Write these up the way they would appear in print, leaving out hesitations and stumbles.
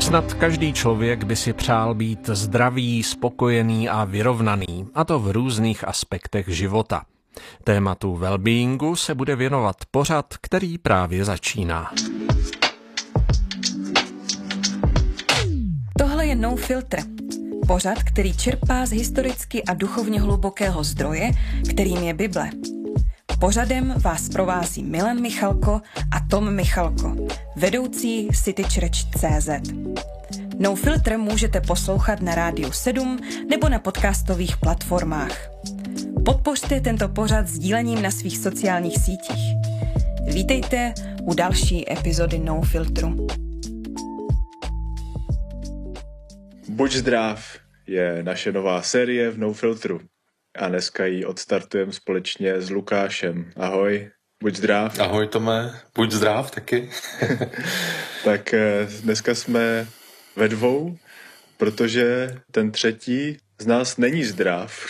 Snad každý člověk by si přál být zdravý, spokojený a vyrovnaný, a to v různých aspektech života. Tématu wellbeingu se bude věnovat pořad, který právě začíná. Tohle je No Filter. Pořad, který čerpá z historicky a duchovně hlubokého zdroje, kterým je Bible. Pořadem vás provází Milan Michalko a Tom Michalko, vedoucí citychurch.cz. No Filter můžete poslouchat na Rádiu 7 nebo na podcastových platformách. Podpořte tento pořad sdílením na svých sociálních sítích. Vítejte u další epizody No Filtru. Buď zdrav je naše nová série v No Filtru. A dneska ji odstartujeme společně s Lukášem. Ahoj, buď zdrav. Ahoj Tome, buď zdrav taky. Tak dneska jsme ve dvou, protože ten třetí z nás není zdrav.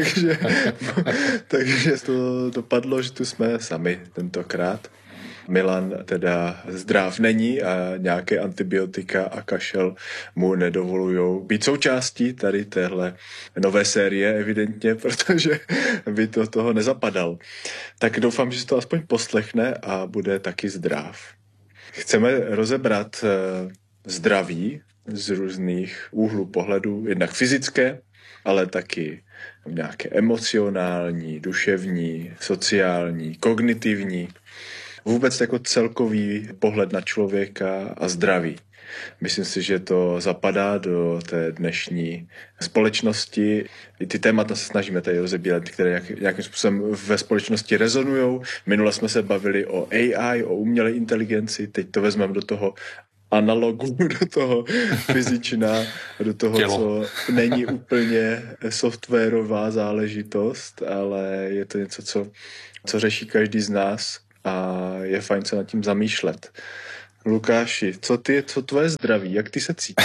takže to dopadlo, že tu jsme sami tentokrát. Milan teda zdrav není a nějaké antibiotika a kašel mu nedovolujou být součástí tady téhle nové série evidentně, protože by to toho nezapadal. Tak doufám, že se to aspoň poslechne a bude taky zdrav. Chceme rozebrat zdraví z různých úhlů pohledu, jednak fyzické, ale taky nějaké emocionální, duševní, sociální, kognitivní. Vůbec jako celkový pohled na člověka a zdraví. Myslím si, že to zapadá do té dnešní společnosti. I ty témata se snažíme tady rozebírat, které nějakým způsobem ve společnosti rezonujou. Minule jsme se bavili o AI, o umělé inteligenci, teď to vezmeme do toho analogu, do toho fyzična, do toho, co není úplně softwarová záležitost, ale je to něco, co řeší každý z nás. A je fajn se nad tím zamýšlet. Lukáši, co tvoje zdraví? Jak ty se cítíš?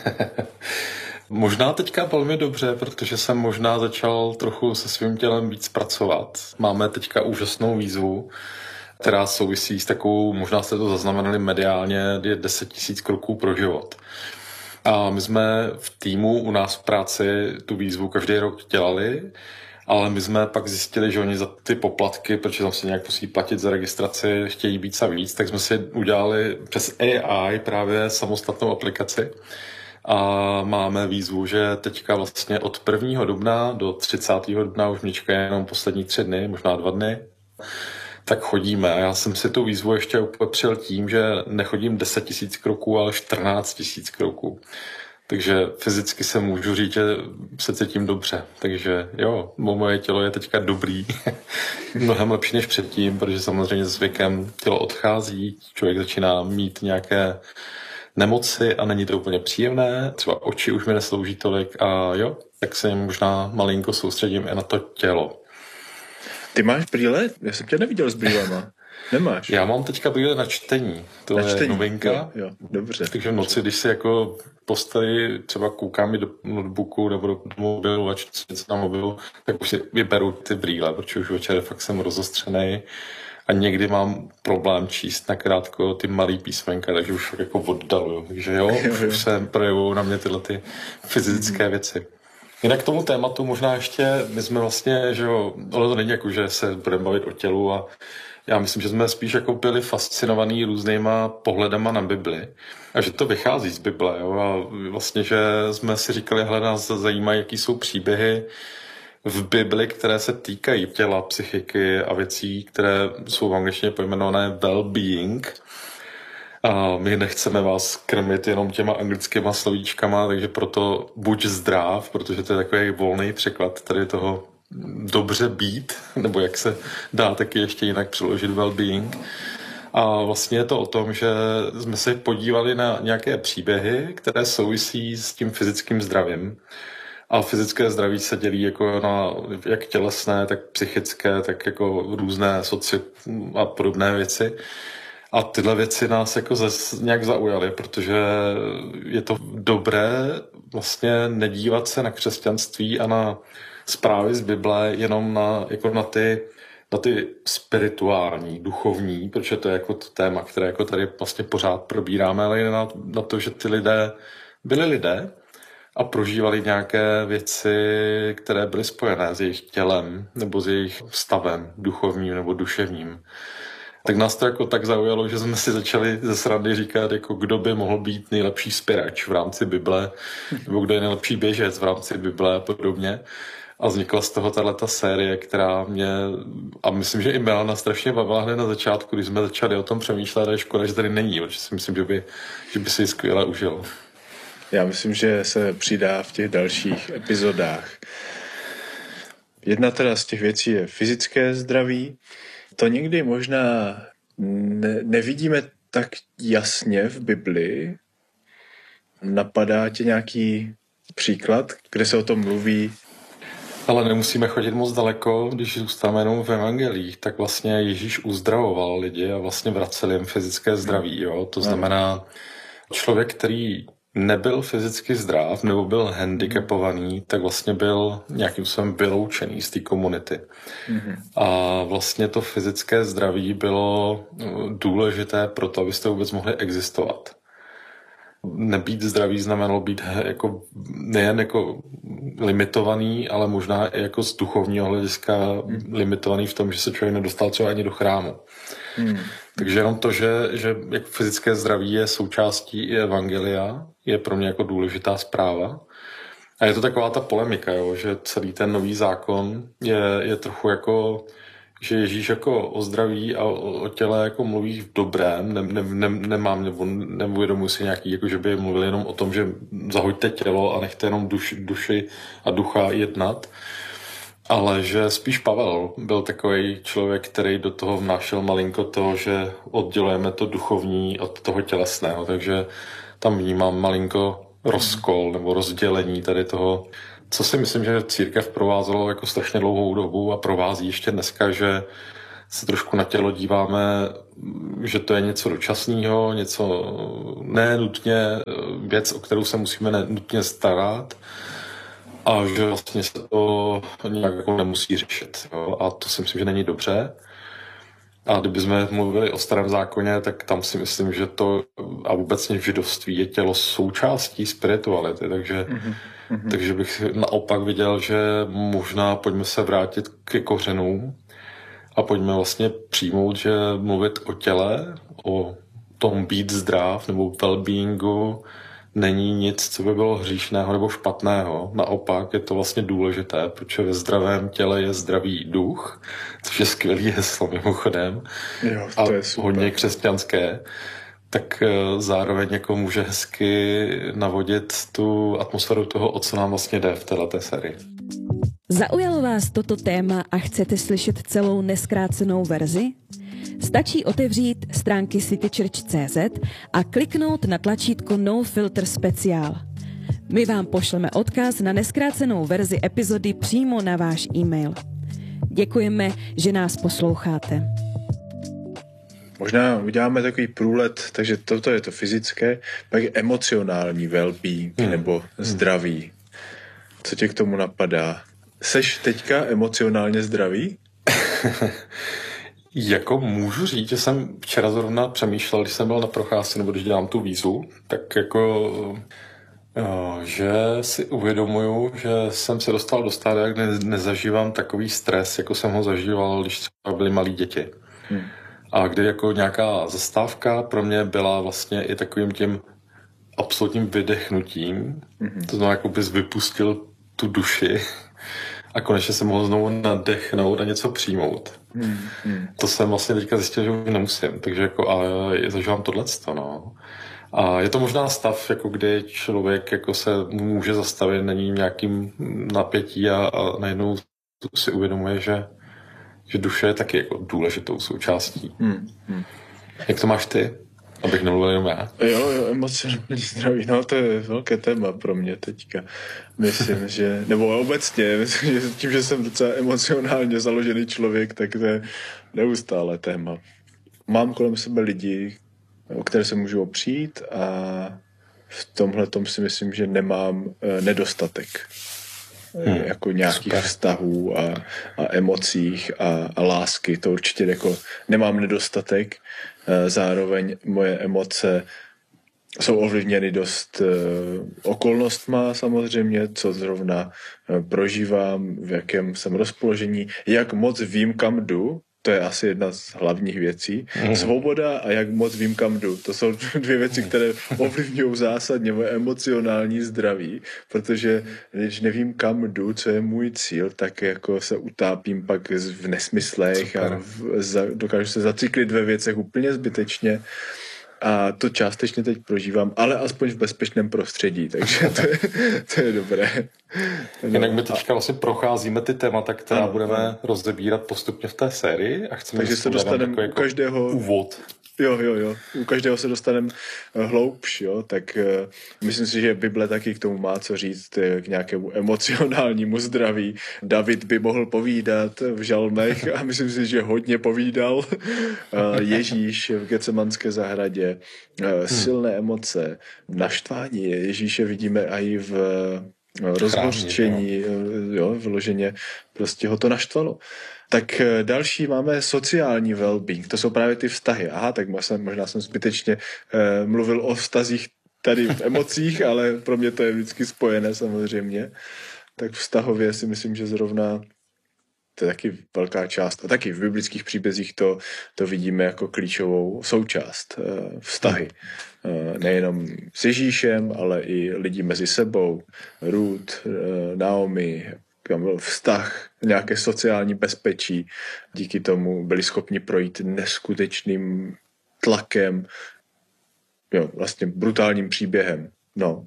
Možná teďka velmi dobře, protože jsem možná začal trochu se svým tělem víc pracovat. Máme teďka úžasnou výzvu, která souvisí s takovou, možná jste to zaznamenali mediálně, je 10 000 kroků pro život. A my jsme v týmu u nás v práci tu výzvu každý rok dělali, ale my jsme pak zjistili, že oni za ty poplatky, protože tam se nějak musí platit za registraci, chtějí víc a víc, tak jsme si udělali přes AI právě samostatnou aplikaci. A máme výzvu, že teďka vlastně od 1. dubna do 30. dubna, už mě čekají jenom poslední 3 dny, možná 2 dny, tak chodíme. A já jsem si tu výzvu ještě upepřil tím, že nechodím 10 000 kroků, ale 14 000 kroků. Takže fyzicky se můžu říct, že se cítím dobře. Takže jo, moje tělo je teďka dobrý. Mnohem lepší než předtím, protože samozřejmě s věkem tělo odchází, člověk začíná mít nějaké nemoci a není to úplně příjemné. Třeba oči už mi neslouží tolik a jo, tak se možná malinko soustředím i na to tělo. Ty máš brýle? Já jsem tě neviděl s brýlema. Nemáš? Já mám teďka brýle na čtení. To je novinka. Jo, dobře. Takže v noci, když si jako posteli třeba koukám i do notebooku nebo do mobilu a čtu něco na mobilu, tak už si vyberu ty brýle, protože už večer fakt jsem rozostřenej a někdy mám problém číst nakrátko ty malý písmenka, takže už fakt jako oddaluju. Takže jo, už se projevují na mě tyhle ty fyzické věci. Jinak k tomu tématu možná ještě, my jsme vlastně, že jo, ale to není jako, že se budeme bavit o tělu a já myslím, že jsme spíš jako byli fascinovaní různýma pohledama na Bibli a že to vychází z Bible. Jo? A vlastně, že jsme si říkali, hele, nás zajímají, jaký jsou příběhy v Bibli, které se týkají těla, psychiky a věcí, které jsou v angličtině pojmenované well-being. A my nechceme vás krmit jenom těma anglickýma slovíčkama, takže proto buď zdrav, protože to je takový volný překlad tady toho dobře být, nebo jak se dá taky ještě jinak přeložit well-being. A vlastně je to o tom, že jsme se podívali na nějaké příběhy, které souvisí s tím fyzickým zdravím. A fyzické zdraví se dělí jako na jak tělesné, tak psychické, tak jako různé a podobné věci. A tyhle věci nás jako nějak zaujaly, protože je to dobré vlastně nedívat se na křesťanství a na zprávy z Bible jenom na ty na ty spirituální, duchovní, protože to je jako to téma, které jako tady vlastně pořád probíráme, ale i na to, že ty lidé byli lidé a prožívali nějaké věci, které byly spojené s jejich tělem nebo s jejich stavem duchovním nebo duševním. Tak nás to jako tak zaujalo, že jsme si začali ze srandy říkat, jako kdo by mohl být nejlepší spirač v rámci Bible, nebo kdo je nejlepší běžec v rámci Bible a podobně. A vznikla z toho tato série, která mě, a myslím, že i Milana strašně bavila hned na začátku, když jsme začali o tom přemýšlet, a je škoda, že tady není, protože si myslím, že by si ji skvěle užil. Já myslím, že se přidá v těch dalších epizodách. Jedna teda z těch věcí je fyzické zdraví. To někdy možná nevidíme tak jasně v Biblii. Napadá tě nějaký příklad, kde se o tom mluví? Ale nemusíme chodit moc daleko, když zůstáváme jenom v evangelích, tak vlastně Ježíš uzdravoval lidi a vlastně vracel jim fyzické zdraví. Jo? To znamená, člověk, který nebyl fyzicky zdrav nebo byl handicapovaný, tak vlastně byl nějakým způsobem vyloučený z té komunity. A vlastně to fyzické zdraví bylo důležité pro to, abyste vůbec mohli existovat. Nebýt zdravý znamenalo být jako, nejen jako limitovaný, ale i jako z duchovního hlediska limitovaný v tom, že se člověk nedostal třeba ani do chrámu. Takže jenom to, že jak fyzické zdraví je součástí i evangelia, je pro mě jako důležitá zpráva. A je to taková ta polemika, jo, že celý ten nový zákon je trochu jako, že Ježíš jako o zdraví a o těle jako mluví v dobrém, nemám nebo neuvědomuji si nějaký, jako že by mluvil jenom o tom, že zahoďte tělo a nechte jenom duši a ducha jednat, ale že spíš Pavel byl takový člověk, který do toho vnášel malinko toho, že oddělujeme to duchovní od toho tělesného, takže tam vnímám malinko rozkol nebo rozdělení tady toho, co si myslím, že církev provázelo jako strašně dlouhou dobu a provází ještě dneska, že se trošku na tělo díváme, že to je něco dočasného, něco nenutně, věc, o kterou se musíme nutně starat a že vlastně se to nějak jako nemusí řešit. Jo? A to si myslím, že není dobře. A kdybychom mluvili o starém zákoně, tak tam si myslím, že to a vůbec v židovství je tělo součástí spirituality, takže bych naopak viděl, že možná pojďme se vrátit ke kořenům a pojďme vlastně přijmout, že mluvit o těle, o tom být zdrav nebo well-beingu není nic, co by bylo hříšného nebo špatného. Naopak je to vlastně důležité, protože ve zdravém těle je zdravý duch, což je skvělý heslo mimochodem. Jo, to je super. Hodně křesťanské. Tak zároveň jako může hezky navodit tu atmosféru toho, o co nám vlastně jde v této sérii. Zaujalo vás toto téma a chcete slyšet celou nezkrácenou verzi? Stačí otevřít stránky citychurch.cz a kliknout na tlačítko No Filter Speciál. My vám pošleme odkaz na nezkrácenou verzi epizody přímo na váš e-mail. Děkujeme, že nás posloucháte. Možná uděláme takový průlet, takže toto je to fyzické, pak je emocionální well-being nebo zdraví. Co tě k tomu napadá? Seš teďka emocionálně zdravý? Jako můžu říct, že jsem včera zrovna přemýšlel, když jsem byl na procházce, nebo když dělám tu výzvu, tak jako, že si uvědomuju, že jsem se dostal do stádia, kde nezažívám takový stres, jako jsem ho zažíval, když třeba byly malí děti. A kdy jako nějaká zastávka pro mě byla vlastně i takovým tím absolutním vydechnutím. To znamená, jako bys vypustil tu duši a konečně jsem mohl znovu nadechnout a něco přijmout. To jsem vlastně teďka zjistil, že už nemusím, takže jako a zažívám tohleto, no. A je to možná stav, jako kdy člověk jako se může zastavit, není nějakým napětí a najednou si uvědomuje, že duše je taky jako důležitou součástí. Jak to máš ty? Abych nemluvil jenom já. Jo, emocionální zdraví, no to je velké téma pro mě teďka. Myslím, že, nebo obecně, myslím, že tím, že jsem docela emocionálně založený člověk, tak to je neustále téma. Mám kolem sebe lidi, o které se můžu opřít a v tomhletom si myslím, že nemám nedostatek. jako nějakých vztahů a emocích a lásky. To určitě jako nemám nedostatek. Zároveň moje emoce jsou ovlivněny dost okolnostma samozřejmě, co zrovna prožívám, v jakém jsem rozpoložení, jak moc vím, kam jdu. To je asi jedna z hlavních věcí. Svoboda a jak moc vím, kam jdu. To jsou dvě věci, které ovlivňují zásadně moje emocionální zdraví, protože když nevím, kam jdu, co je můj cíl, tak jako se utápím pak v nesmyslech a dokážu se zacyklit ve věcech úplně zbytečně. A to částečně teď prožívám, ale aspoň v bezpečném prostředí, takže to je dobré. Jinak my teďka vlastně procházíme ty témata, která budeme rozebírat postupně v té sérii a chceme takže se dostaneme u každého úvod. Jo. U každého se dostaneme hloubš, jo, tak myslím si, že Bible taky k tomu má co říct, k nějakému emocionálnímu zdraví. David by mohl povídat v žalmech a myslím si, že hodně povídal. Ježíš v Getsemanské zahradě, silné emoce, naštvání Ježíše vidíme i v rozhořčení, jo, vyloženě prostě ho to naštvalo. Tak další máme sociální well-being, to jsou právě ty vztahy. Aha, tak možná jsem zbytečně mluvil o vztazích tady v emocích, ale pro mě to je vždycky spojené samozřejmě. Tak vztahově si myslím, že zrovna to je taky velká část. A taky v biblických příbězích to vidíme jako klíčovou součást vztahy. Nejenom s Ježíšem, ale i lidi mezi sebou. Ruth, Naomi, tam byl vztah, nějaké sociální bezpečí. Díky tomu byli schopni projít neskutečným tlakem, jo, vlastně brutálním příběhem. No.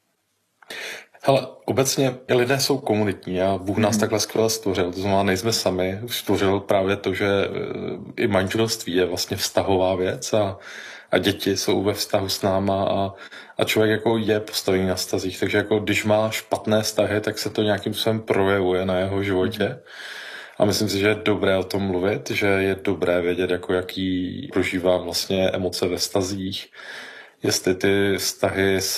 Hele, obecně lidé jsou komunitní a Bůh nás takhle skvěle stvořil, to znamená, nejsme sami, stvořil právě to, že i manželství je vlastně vztahová věc a děti jsou ve vztahu s náma a člověk jako je postavený na vztazích, takže jako když má špatné vztahy, tak se to nějakým způsobem projevuje na jeho životě. A myslím si, že je dobré o tom mluvit, že je dobré vědět, jako jaký prožívá vlastně emoce ve vztazích, jestli ty vztahy